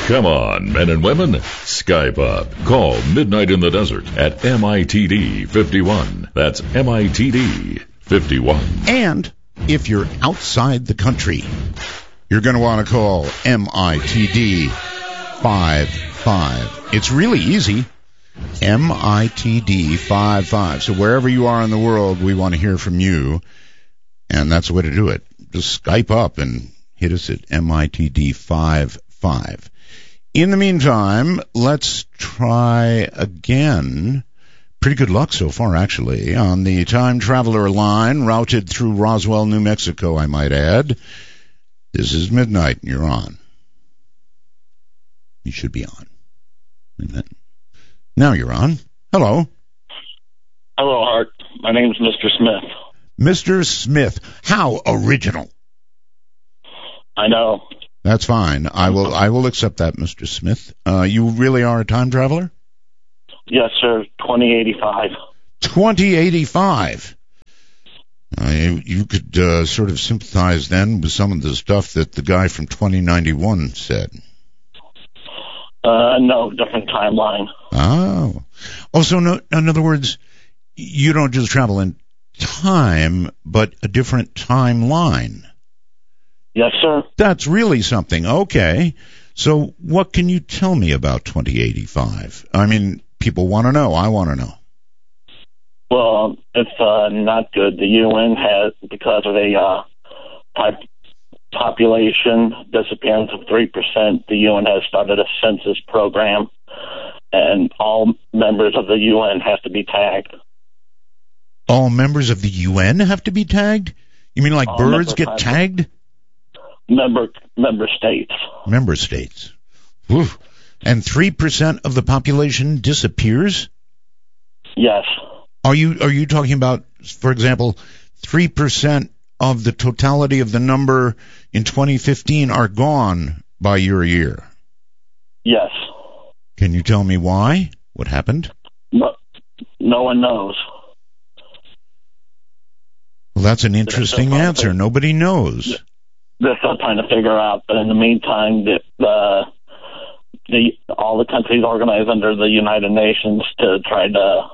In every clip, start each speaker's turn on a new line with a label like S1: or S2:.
S1: Come on, men and women. Skype up. Call Midnight in the Desert at MITD 51. That's MITD 51.
S2: And if you're outside the country, you're going to want to call MITD 55. It's really easy. MITD 55. So wherever you are in the world, we want to hear from you. And that's the way to do it. Just Skype up and hit us at MITD 55. In the meantime, let's try again. Pretty good luck so far, actually, on the Time Traveler line, routed through Roswell, New Mexico, I might add. This is Midnight, and you're on. You should be on. Wait a minute. Now you're on. Hello.
S3: Hello, Art. My name's Mr. Smith.
S2: Mr. Smith. How original.
S3: I know.
S2: That's fine. I will accept that, Mr. Smith. You really are a time traveler?
S3: Yes, sir. 2085.
S2: 2085. You could sort of sympathize then with some of the stuff that the guy from 2091 said.
S3: No, different timeline.
S2: Oh. So no, in other words, you don't just travel in time, but a different timeline.
S3: Yes, sir.
S2: That's really something. Okay. So what can you tell me about 2085? I mean, people want to know. I want to know.
S3: Well, it's not good. The UN has, because of a population disappearance of 3%, the UN has started a census program, and all members of the UN have to be tagged.
S2: All members of the UN have to be tagged? You mean like all birds get tagged?
S3: Member states.
S2: Member states. Oof. And 3% of the population disappears?
S3: Yes.
S2: Are you talking about, for example, 3% of the totality of the number in 2015 are gone by your year?
S3: Yes.
S2: Can you tell me why? What happened?
S3: No one knows.
S2: Well, that's an interesting answer. Nobody knows.
S3: They're still trying to figure out, but in the meantime, all the countries organized under the United Nations to try to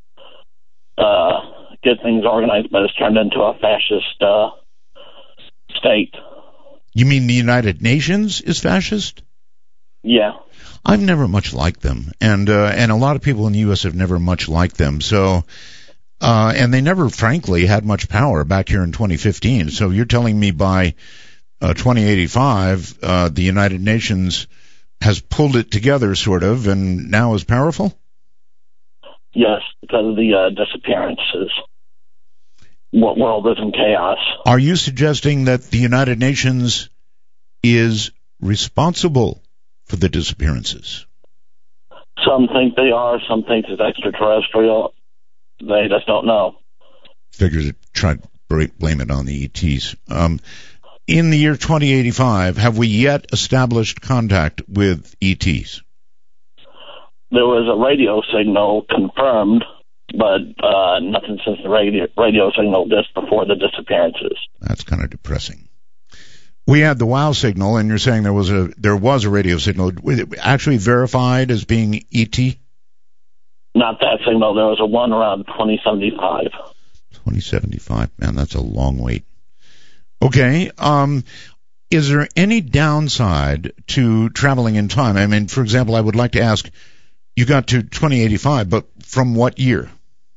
S3: get things organized, but it's turned into a fascist state.
S2: You mean the United Nations is fascist?
S3: Yeah.
S2: I've never much liked them, and a lot of people in the U.S. have never much liked them. So, and they never, frankly, had much power back here in 2015. So you're telling me by 2085, the United Nations has pulled it together, sort of, and now is powerful?
S3: Yes, because of the disappearances. What world is in chaos?
S2: Are you suggesting that the United Nations is responsible for the disappearances?
S3: Some think they are. Some think it's extraterrestrial. They just don't know.
S2: Figure to try to blame it on the ETs. In the year 2085, have we yet established contact with ETs?
S3: There was a radio signal confirmed, but nothing since the radio signal just before the disappearances.
S2: That's kind of depressing. We had the WOW signal, and you're saying there was a radio signal. Was it actually verified as being ET?
S3: Not that signal. There was a one around 2075.
S2: 2075. Man, that's a long wait. Okay. Is there any downside to traveling in time? I mean, for example, I would like to ask, you got to 2085, but from what year?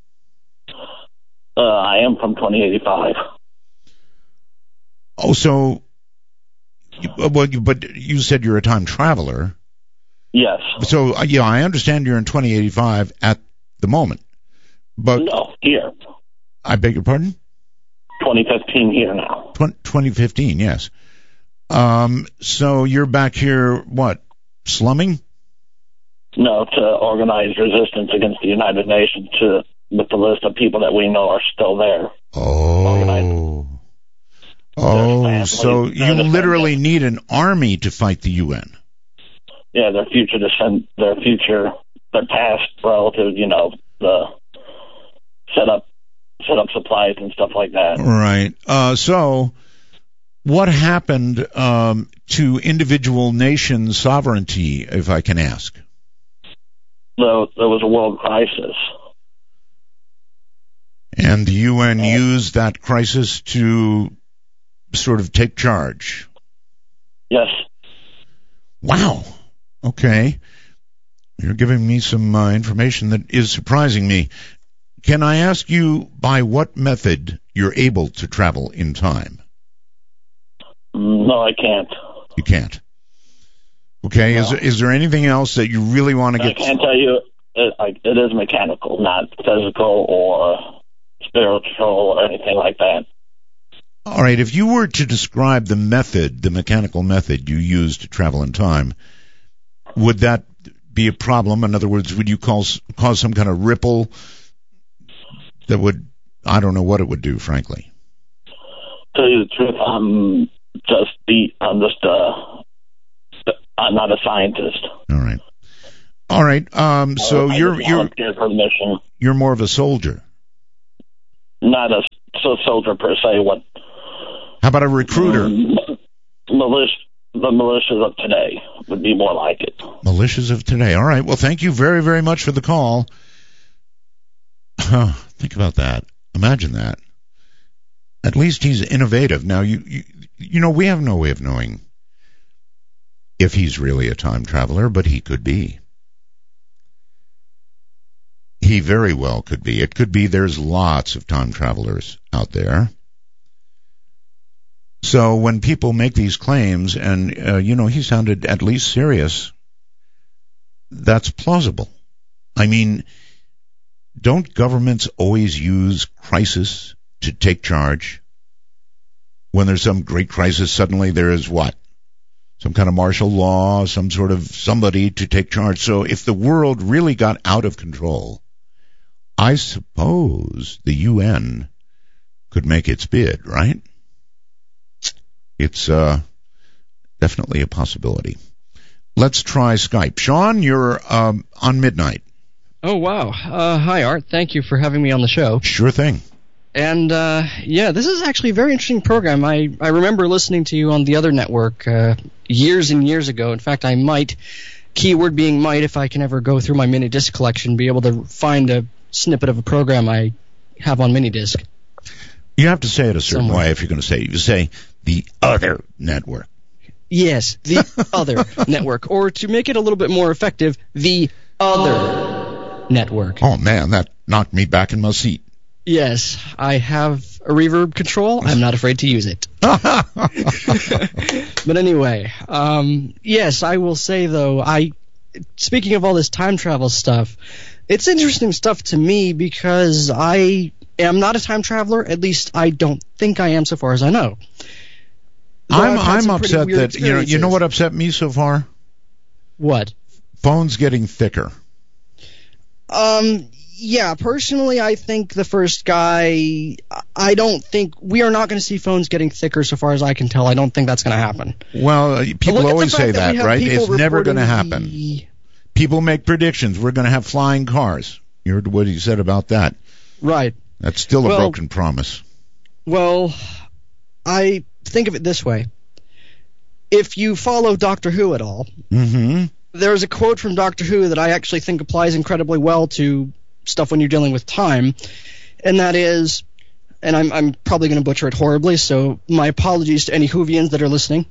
S3: I am from 2085.
S2: Oh, so, but you said you're a time traveler.
S3: Yes.
S2: So, yeah, I understand you're in 2085 at the moment. But
S3: no, here.
S2: I beg your pardon?
S3: 2015 here now.
S2: 2015, yes. So you're back here, what, slumming?
S3: No, to organize resistance against the United Nations with the list of people that we know are still there.
S2: So you literally need an army to fight the UN.
S3: Yeah, their past relative, the set up supplies and stuff like that.
S2: Right. So What happened to individual nation sovereignty, if I can ask?
S3: There was a world crisis.
S2: And the UN used that crisis to sort of take charge.
S3: Yes.
S2: Wow. Okay. You're giving me some information that is surprising me. Can I ask you by what method you're able to travel in time?
S3: No, I can't.
S2: You can't. Okay.
S3: No.
S2: Is there anything else that you really want to get?
S3: I can't tell you. It is mechanical, not physical or spiritual or anything like that.
S2: All right. If you were to describe the method, the mechanical method you use to travel in time, would that be a problem? In other words, would you cause some kind of ripple that would, I don't know what it would do, frankly.
S3: To tell you the truth, I'm not a scientist.
S2: All right. So you're
S3: for the mission.
S2: You're more of a soldier.
S3: Not a soldier per se. What?
S2: How about a recruiter?
S3: The militias of today would be more like it.
S2: Militias of today. All right. Well, thank you very, very much for the call. Think about that. Imagine that. At least he's innovative. Now, you know, we have no way of knowing if he's really a time traveler, but he could be. He very well could be. It could be there's lots of time travelers out there. So when people make these claims, and, he sounded at least serious, that's plausible. I mean, don't governments always use crisis to take charge? When there's some great crisis, suddenly there is what? Some kind of martial law, some sort of somebody to take charge. So if the world really got out of control, I suppose the UN could make its bid, right? It's definitely a possibility. Let's try Skype. Sean, you're on Midnight.
S4: Oh, wow. Hi, Art. Thank you for having me on the show.
S2: Sure thing.
S4: And, this is actually a very interesting program. I remember listening to you on the other network years and years ago. In fact, I might, keyword being might, if I can ever go through my mini disc collection, be able to find a snippet of a program I have on mini disc.
S2: You have to say it a certain way if you're going to say it. You say the other network.
S4: Yes, the other network. Or to make it a little bit more effective, the other network.
S2: Oh, man, that knocked me back in my seat.
S4: Yes, I have a reverb control. I'm not afraid to use it. But anyway, yes, I will say, though, speaking of all this time travel stuff, it's interesting stuff to me because I am not a time traveler. At least I don't think I am so far as I know.
S2: I'm upset that, you know what upset me so far?
S4: What?
S2: Phones getting thicker.
S4: Yeah, personally, I think the first guy, I don't think, we are not going to see phones getting thicker so far as I can tell. I don't think that's going to happen.
S2: Well, people always say that, right? It's never going to happen. People make predictions. We're going to have flying cars. You heard what he said about that.
S4: Right.
S2: That's still a broken promise.
S4: Well, I think of it this way. If you follow Doctor Who at all, there's a quote from Doctor Who that I actually think applies incredibly well to stuff when you're dealing with time, and that is, and I'm probably going to butcher it horribly, so my apologies to any Whovians that are listening.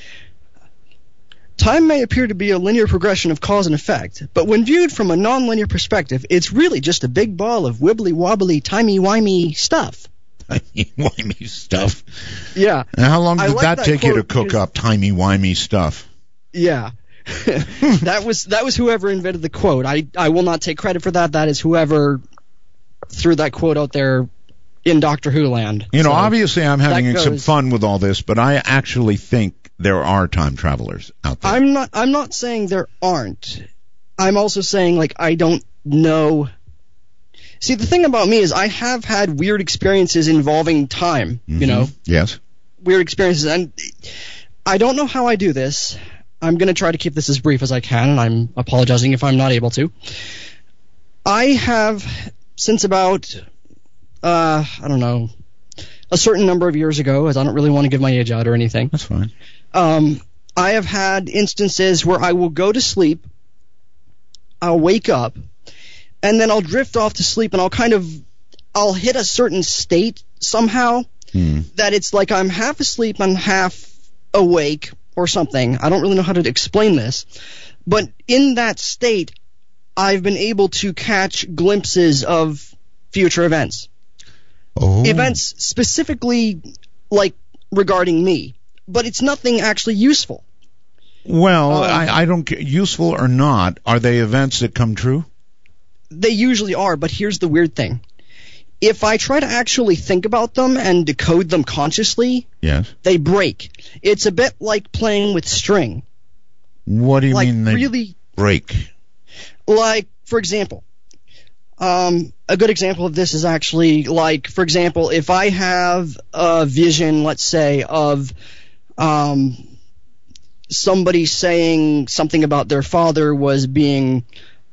S4: Time may appear to be a linear progression of cause and effect, but when viewed from a non-linear perspective, it's really just a big ball of wibbly-wobbly, timey-wimey stuff.
S2: Timey-wimey stuff?
S4: Yeah.
S2: And how long did that take you to cook up timey-wimey stuff?
S4: Yeah. that was whoever invented the quote. I will not take credit for that. That is whoever threw that quote out there in Doctor Who land.
S2: You know, obviously I'm having some fun with all this, but I actually think there are time travelers out there.
S4: I'm not saying there aren't. I'm also saying, like, I don't know. See, the thing about me is I have had weird experiences involving time, you know?
S2: Yes.
S4: Weird experiences, and I don't know how I do this. I'm going to try to keep this as brief as I can, and I'm apologizing if I'm not able to. I have, since about, a certain number of years ago, as I don't really want to give my age out or anything.
S2: That's fine.
S4: I have had instances where I will go to sleep, I'll wake up, and then I'll drift off to sleep, and I'll hit a certain state somehow that it's like I'm half asleep and half awake or something. I don't really know how to explain this. But in that state, I've been able to catch glimpses of future events.
S2: Oh.
S4: Events specifically, like, regarding me. But it's nothing actually useful.
S2: Well, I don't care. Useful or not, are they events that come true?
S4: They usually are, but here's the weird thing. If I try to actually think about them and decode them consciously,
S2: yes,
S4: they break. It's a bit like playing with string.
S2: What do you mean they
S4: really
S2: break?
S4: Like, for example, a good example of this is actually, like, for example, if I have a vision, let's say, of somebody saying something about their father was being,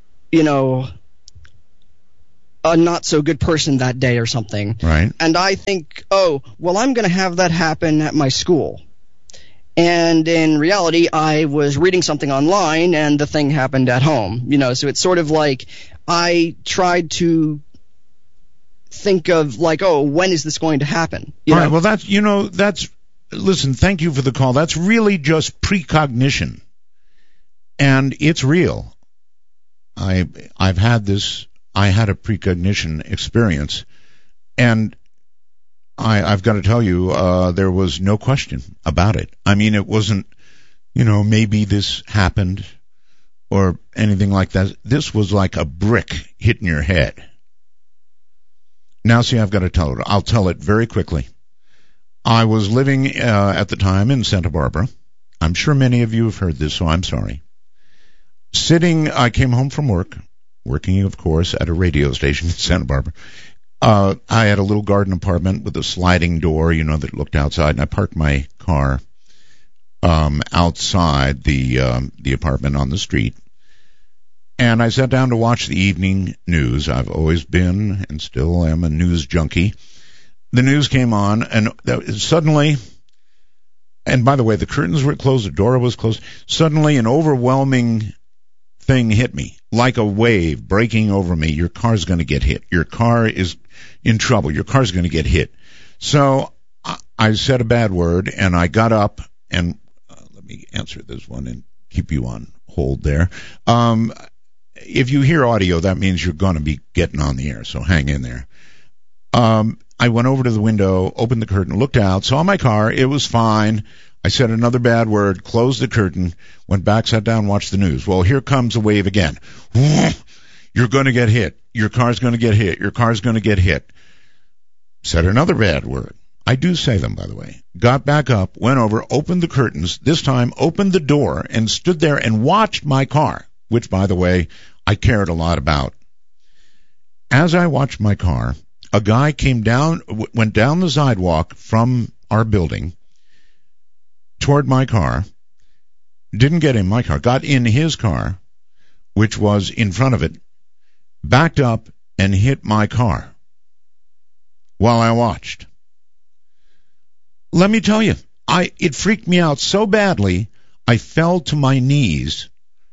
S4: a not-so-good person that day or something.
S2: Right.
S4: And I think, I'm going to have that happen at my school. And in reality, I was reading something online, and the thing happened at home. So it's sort of like I tried to think of, like, when is this going to happen?
S2: All right, well, listen, thank you for the call. That's really just precognition. And it's real. I've had this. I had a precognition experience, and I've got to tell you, there was no question about it. I mean, it wasn't, maybe this happened or anything like that. This was like a brick hitting your head. Now, see, I've got to tell it. I'll tell it very quickly. I was living at the time in Santa Barbara. I'm sure many of you have heard this, so I'm sorry. I came home from work. Working, of course, at a radio station in Santa Barbara. I had a little garden apartment with a sliding door, that looked outside, and I parked my car outside the apartment on the street. And I sat down to watch the evening news. I've always been and still am a news junkie. The news came on, and suddenly, and by the way, the curtains were closed, the door was closed. Suddenly, an overwhelming thing hit me, like a wave breaking over me. Your car's going to get hit. Your car is in trouble. Your car's going to get hit. So I said a bad word, and I got up, and let me answer this one and keep you on hold there. If you hear audio, that means you're going to be getting on the air, so hang in there. I went over to the window, opened the curtain, looked out, saw my car. It was fine. I said another bad word, closed the curtain, went back, sat down, watched the news. Well, here comes a wave again. You're going to get hit. Your car's going to get hit. Your car's going to get hit. Said another bad word. I do say them, by the way. Got back up, went over, opened the curtains, this time opened the door, and stood there and watched my car, which, by the way, I cared a lot about. As I watched my car, a guy went down the sidewalk from our building toward my car, didn't get in my car, got in his car, which was in front of it, backed up and hit my car while I watched. Let me tell you, it freaked me out so badly, I fell to my knees,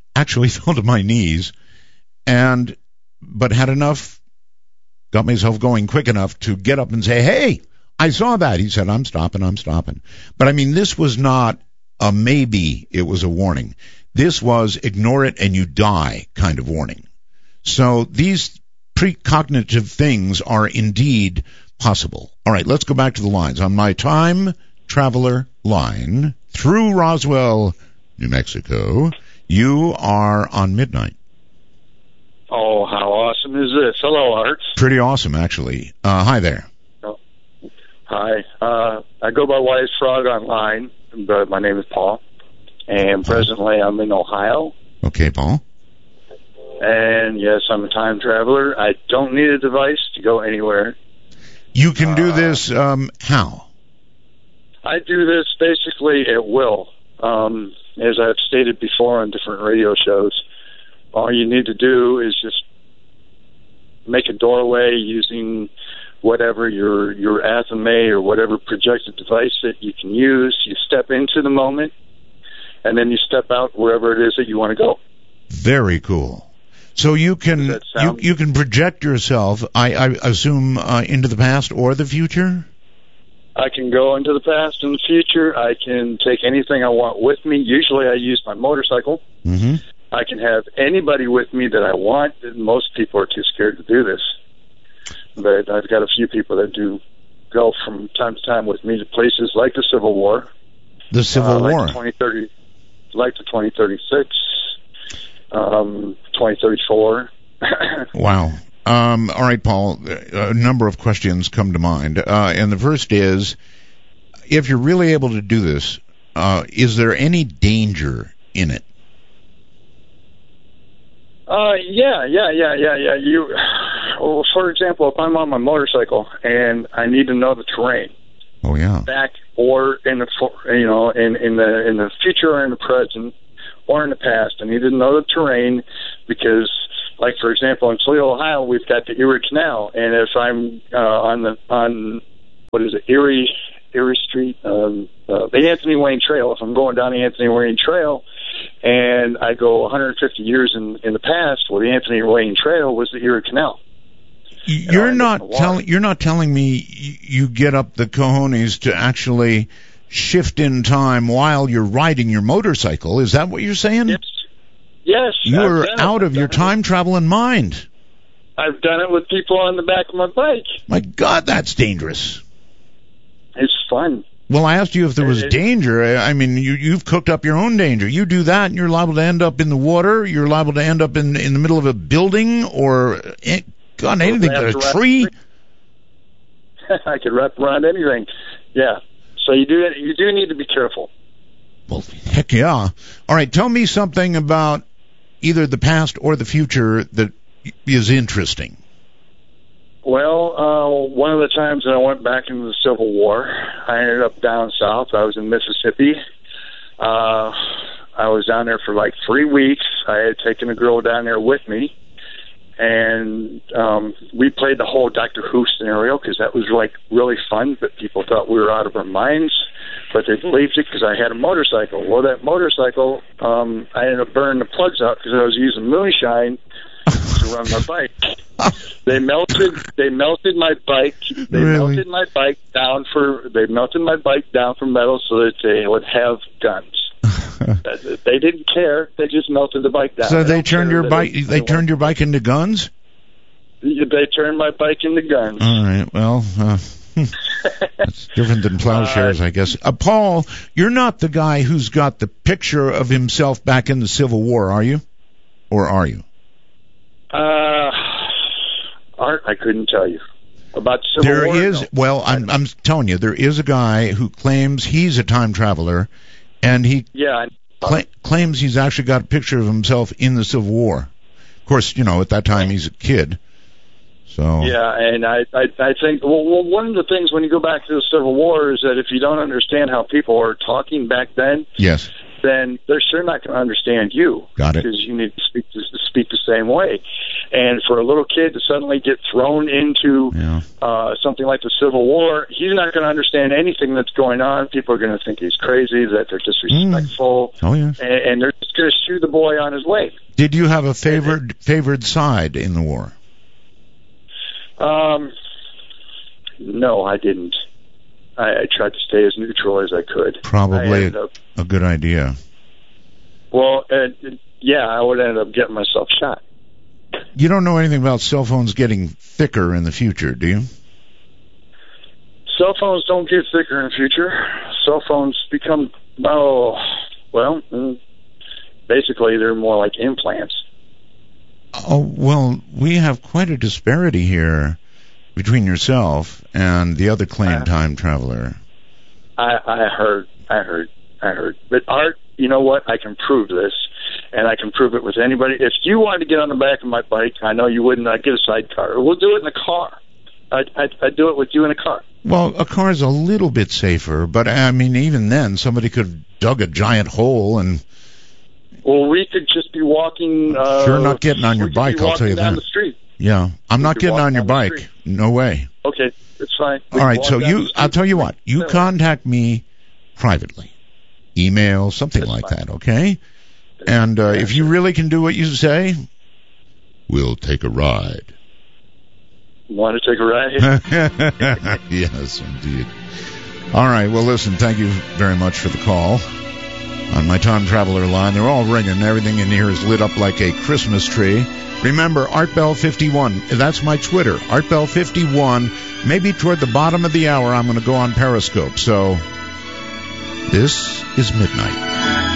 S2: but had enough, got myself going quick enough to get up and say, hey, I saw that. He said, I'm stopping. But I mean, this was not a maybe, it was a warning. This was ignore it and you die kind of warning. So these precognitive things are indeed possible. All right, let's go back to the lines. On my time traveler line through Roswell, New Mexico, you are on Midnight.
S5: Oh, how awesome is this? Hello, Art.
S2: Pretty awesome, actually. Hi there.
S5: Hi. I go by Wise Frog online, but my name is Paul, and presently I'm in Ohio.
S2: Okay, Paul.
S5: And yes, I'm a time traveler. I don't need a device to go anywhere.
S2: You can do this, how?
S5: I do this basically at will. As I've stated before on different radio shows, all you need to do is just make a doorway using whatever your Athame or whatever projected device that you can use. You step into the moment, and then you step out wherever it is that you want to go.
S2: Very cool. So you can you can project yourself, I assume, into the past or the future?
S5: I can go into the past and the future. I can take anything I want with me. Usually I use my motorcycle.
S2: Mm-hmm.
S5: I can have anybody with me that I want. Most people are too scared to do this. But I've got a few people that do go from time to time with me to places like the Civil War.
S2: The Civil War?
S5: Like the 2036, 2034.
S2: Wow. All right, Paul, a number of questions come to mind. And the first is, if you're really able to do this, is there any danger in it?
S5: Yeah. Well, for example, if I'm on my motorcycle and I need to know the terrain,
S2: oh yeah,
S5: back or in the in the future or in the present or in the past, I need to know the terrain because, like for example, in Toledo, Ohio, we've got the Erie Canal, and if I'm on what is it, Erie Street, the Anthony Wayne Trail. If I'm going down the Anthony Wayne Trail, and I go 150 years in the past, well, the Anthony Wayne Trail was the Erie Canal.
S2: You're not telling me you get up the cojones to actually shift in time while you're riding your motorcycle. Is that what you're saying?
S5: Yes.
S2: You're out of your time traveling mind.
S5: I've done it with people on the back of my bike.
S2: My God, that's dangerous.
S5: It's fun.
S2: Well, I asked you if there was danger. I mean, you've cooked up your own danger. You do that, and you're liable to end up in the water. You're liable to end up in the middle of a building or, God, anything, a tree.
S5: I could wrap around anything. Yeah. So you do need to be careful.
S2: Well, heck yeah. All right, tell me something about either the past or the future that is interesting.
S5: Well, one of the times that I went back into the Civil War, I ended up down south. I was in Mississippi. I was down there for like 3 weeks. I had taken a girl down there with me, and we played the whole Doctor Who scenario because that was like really fun, but people thought we were out of our minds, but they believed it because I had a motorcycle. Well, that motorcycle, I ended up burning the plugs out because I was using moonshine to run my bike. They melted my bike. They melted my bike down for metal so that they would have guns. They didn't care. They just melted the bike down.
S2: So they turned your bike. They turned your bike into guns.
S5: They turned my bike into guns.
S2: All right. Well, that's different than plowshares, I guess. Paul, you're not the guy who's got the picture of himself back in the Civil War, are you? Or are you?
S5: Art, I couldn't tell you about the Civil War.
S2: There is. No. Well, I'm telling you, there is a guy who claims he's a time traveler, and he claims he's actually got a picture of himself in the Civil War. Of course, at that time he's a kid. So
S5: yeah, and I think one of the things when you go back to the Civil War is that if you don't understand how people are talking back then,
S2: yes,
S5: then they're sure not going to understand you.
S2: Got it.
S5: Because you need to speak the same way. And for a little kid to suddenly get thrown into something like the Civil War, he's not going to understand anything that's going on. People are going to think he's crazy, that they're disrespectful.
S2: Oh, yes.
S5: And they're just going to shoo the boy on his way.
S2: Did you have a favored side in the war?
S5: No, I didn't. I tried to stay as neutral as I could.
S2: Probably a good idea.
S5: Well, I would end up getting myself shot.
S2: You don't know anything about cell phones getting thicker in the future, do you?
S5: Cell phones don't get thicker in the future. Cell phones become, basically they're more like implants.
S2: Oh, well, we have quite a disparity here between yourself and the other claimed time traveler.
S5: I heard. But Art, you know what? I can prove this, and I can prove it with anybody. If you wanted to get on the back of my bike, I know you wouldn't. I'd get a sidecar. We'll do it in a car. I'd do it with you in a car.
S2: Well, a car's a little bit safer, but I mean, even then, somebody could have dug a giant hole and...
S5: Well, we could just be walking...
S2: sure not getting on your bike, I'll tell you that.
S5: Down the street.
S2: Yeah. I'm not getting on your bike.
S5: Street.
S2: No way.
S5: Okay, it's fine.
S2: All right, so I'll tell you what. You contact me privately. Email, something like that, okay? And if you really can do what you say, we'll take a ride.
S5: Want to take a ride?
S2: Yes, indeed. All right, well, listen, thank you very much for the call. On my Time Traveler line, they're all ringing. Everything in here is lit up like a Christmas tree. Remember, ArtBell51, that's my Twitter, ArtBell51. Maybe toward the bottom of the hour, I'm going to go on Periscope. So, this is Midnight.